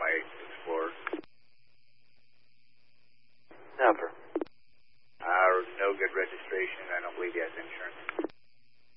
Explorer. Number. No good registration. I don't believe he has insurance.